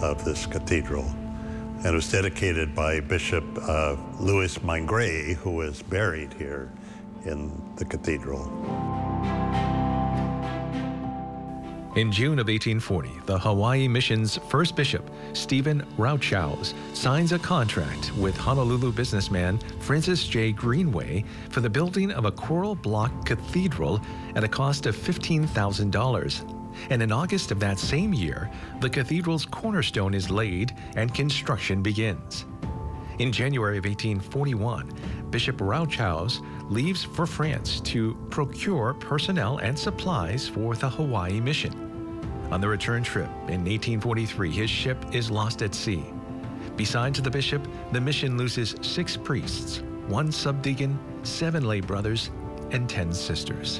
of this cathedral. And it was dedicated by Bishop Louis Mingray, who is buried here in the cathedral. In June of 1840, the Hawaii Mission's first bishop, Stephen Rauchows, signs a contract with Honolulu businessman Francis J. Greenway for the building of a coral block cathedral at a cost of $15,000. And in August of that same year, the cathedral's cornerstone is laid and construction begins. In January of 1841, Bishop Rauchows leaves for France to procure personnel and supplies for the Hawaii mission. On the return trip in 1843, his ship is lost at sea. Besides the bishop, the mission loses 6 priests, 1 subdeacon, 7 lay brothers, and 10 sisters.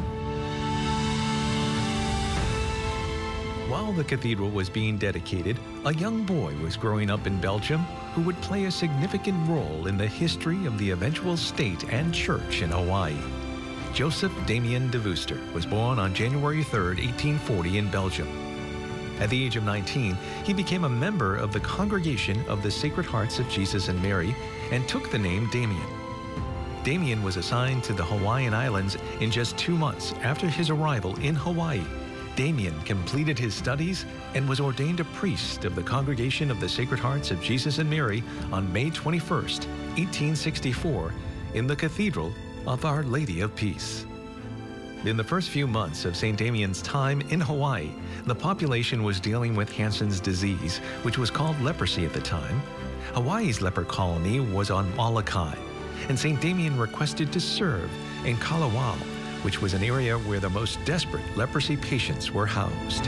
While the cathedral was being dedicated, a young boy was growing up in Belgium who would play a significant role in the history of the eventual state and church in Hawaii. Joseph Damien de Veuster was born on January 3, 1840 in Belgium. At the age of 19, he became a member of the Congregation of the Sacred Hearts of Jesus and Mary and took the name Damien. Damien was assigned to the Hawaiian Islands in just 2 months after his arrival in Hawaii. Damien completed his studies and was ordained a priest of the Congregation of the Sacred Hearts of Jesus and Mary on May 21, 1864, in the Cathedral of Our Lady of Peace. In the first few months of St. Damien's time in Hawaii, the population was dealing with Hansen's disease, which was called leprosy at the time. Hawaii's leper colony was on Molokai, and St. Damien requested to serve in Kalawao, which was an area where the most desperate leprosy patients were housed.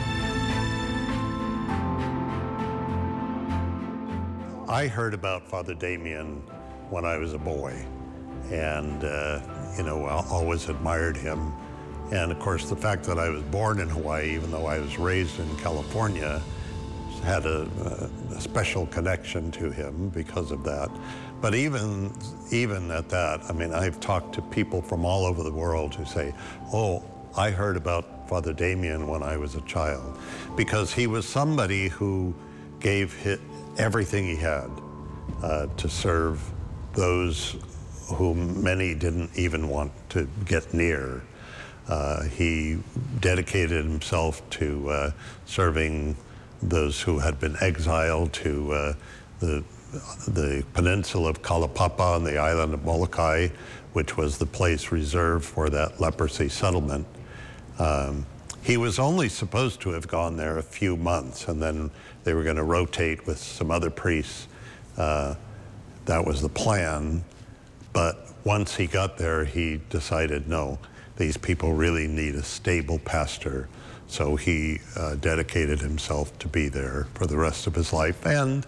I heard about Father Damien when I was a boy, and I always admired him. And of course, the fact that I was born in Hawaii, even though I was raised in California, had a special connection to him because of that. But even at that, I mean, I've talked to people from all over the world who say, oh, I heard about Father Damien when I was a child, because he was somebody who gave everything he had to serve those whom many didn't even want to get near. He dedicated himself to serving those who had been exiled to the peninsula of Kalaupapa on the island of Molokai, which was the place reserved for that leprosy settlement. He was only supposed to have gone there a few months, and then they were going to rotate with some other priests. That was the plan. But once he got there, he decided, no, these people really need a stable pastor. So he dedicated himself to be there for the rest of his life, and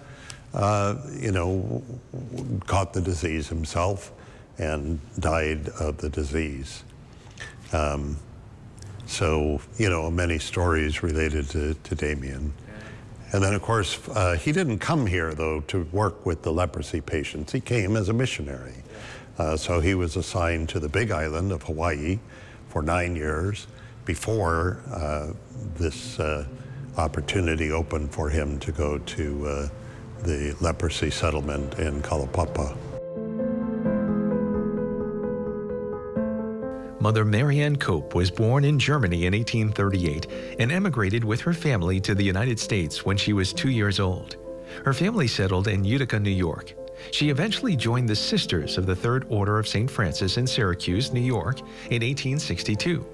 caught the disease himself and died of the disease. Many stories related to Damien. And then, of course, he didn't come here, though, to work with the leprosy patients. He came as a missionary. So he was assigned to the Big Island of Hawaii for 9 years before this opportunity opened for him to go to the leprosy settlement in Kalaupapa. Mother Marianne Cope was born in Germany in 1838 and emigrated with her family to the United States when she was 2 years old. Her family settled in Utica, New York. She eventually joined the Sisters of the Third Order of St. Francis in Syracuse, New York, in 1862.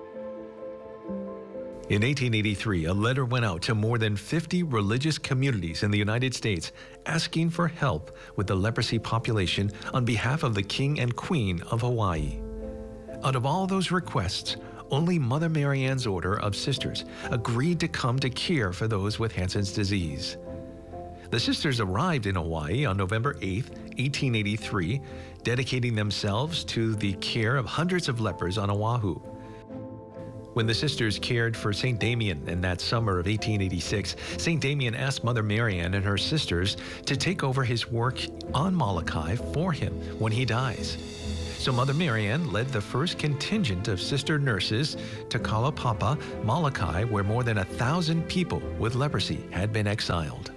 In 1883, a letter went out to more than 50 religious communities in the United States asking for help with the leprosy population on behalf of the King and Queen of Hawaii. Out of all those requests, only Mother Marianne's Order of Sisters agreed to come to care for those with Hansen's disease. The sisters arrived in Hawaii on November 8, 1883, dedicating themselves to the care of hundreds of lepers on Oahu. When the sisters cared for St. Damien in that summer of 1886, St. Damien asked Mother Marianne and her sisters to take over his work on Molokai for him when he dies. So Mother Marian led the first contingent of sister nurses to Kalaupapa, Molokai, where more than 1,000 people with leprosy had been exiled.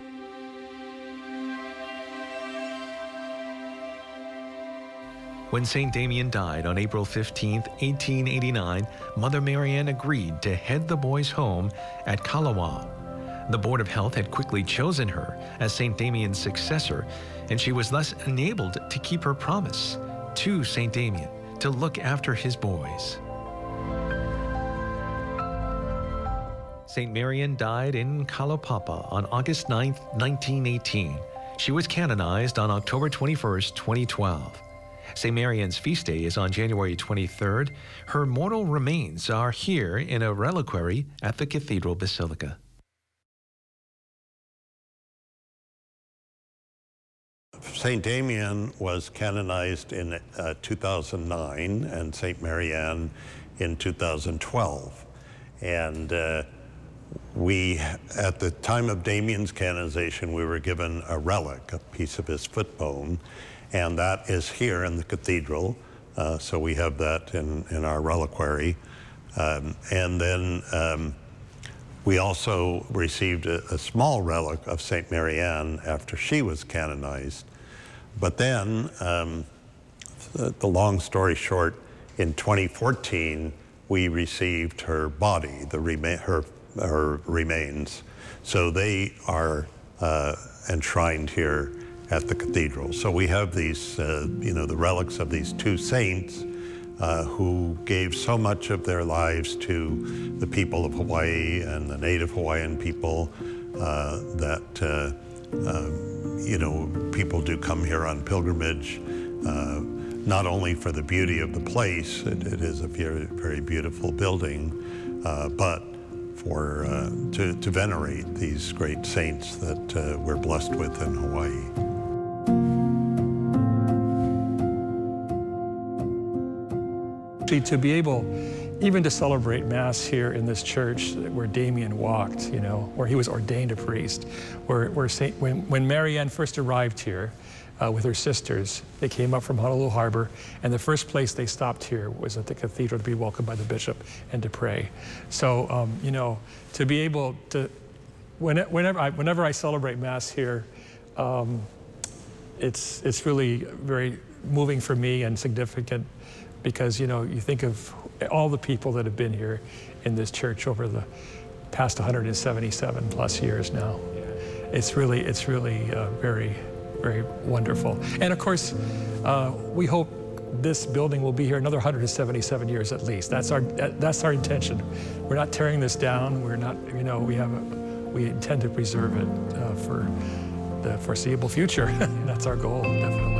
When St. Damien died on April 15, 1889, Mother Marian agreed to head the boys home at Kalawa. The Board of Health had quickly chosen her as St. Damien's successor, and she was thus enabled to keep her promise to St. Damien to look after his boys. St. Marian died in Kalaupapa on August 9, 1918. She was canonized on October 21, 2012. St. Marian's feast day is on January 23rd. Her mortal remains are here in a reliquary at the Cathedral Basilica. St. Damien was canonized in 2009 and St. Marianne in 2012. And we, at the time of Damien's canonization, we were given a relic, a piece of his foot bone, and that is here in the cathedral. So we have that in our reliquary. And then we also received a small relic of St. Marianne after she was canonized. But then, the long story short, in 2014, we received her body, her remains. So they are enshrined here at the cathedral. So we have these, the relics of these two saints who gave so much of their lives to the people of Hawaii and the native Hawaiian people that people do come here on pilgrimage, not only for the beauty of the place, it is a very, very beautiful building, but to venerate these great saints that we're blessed with in Hawaii. To be able even to celebrate Mass here in this church where Damien walked, where he was ordained a priest, when Marianne first arrived here with her sisters, they came up from Honolulu Harbor, and the first place they stopped here was at the cathedral to be welcomed by the bishop and to pray. So, to be able to, whenever I celebrate Mass here, it's really very moving for me and significant, because you think of all the people that have been here in this church over the past 177 plus years now. It's really very, very wonderful. And of course, we hope this building will be here another 177 years at least. That's our intention. We're not tearing this down. We're not, we intend to preserve it for the foreseeable future. That's our goal, definitely.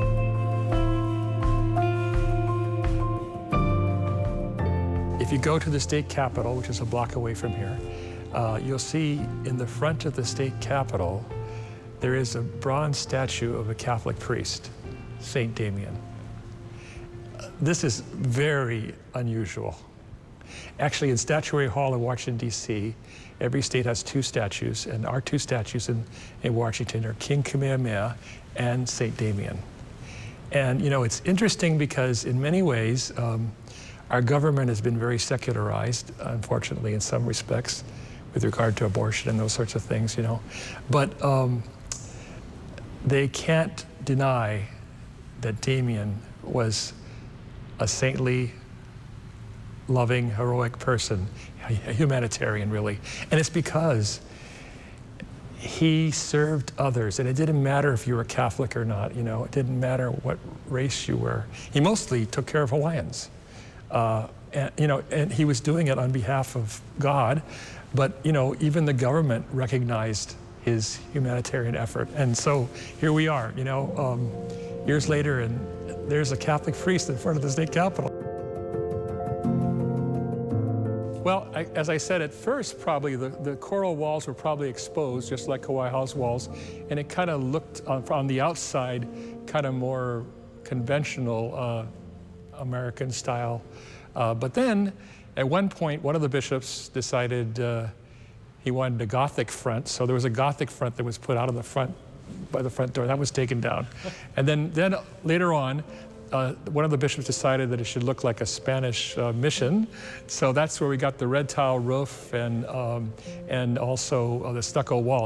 If you go to the state capitol, which is a block away from here, you'll see in the front of the state capitol, there is a bronze statue of a Catholic priest, St. Damien. This is very unusual. Actually, in Statuary Hall in Washington, D.C., every state has two statues, and our two statues in Washington are King Kamehameha and St. Damien. And it's interesting because in many ways, our government has been very secularized, unfortunately, in some respects, with regard to abortion and those sorts of things, But they can't deny that Damien was a saintly, loving, heroic person, a humanitarian, really. And it's because he served others, and it didn't matter if you were Catholic or not, it didn't matter what race you were. He mostly took care of Hawaiians. And he was doing it on behalf of God, but even the government recognized his humanitarian effort. And so here we are, years later, and there's a Catholic priest in front of the state capitol. Well, as I said, at first, probably the coral walls were probably exposed, just like Kauai House walls, and it kind of looked on the outside kind of more conventional American style. But then, at one point, one of the bishops decided he wanted a Gothic front, so there was a Gothic front that was put out of the front, by the front door. That was taken down. And then later on, one of the bishops decided that it should look like a Spanish mission. So that's where we got the red tile roof and also the stucco wall.